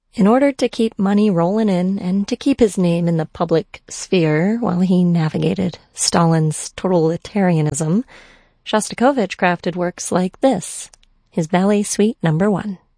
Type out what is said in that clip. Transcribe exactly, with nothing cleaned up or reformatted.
In order to keep money rolling in and to keep his name in the public sphere while he navigated Stalin's totalitarianism, Shostakovich crafted works like this, his Ballet Suite Number One.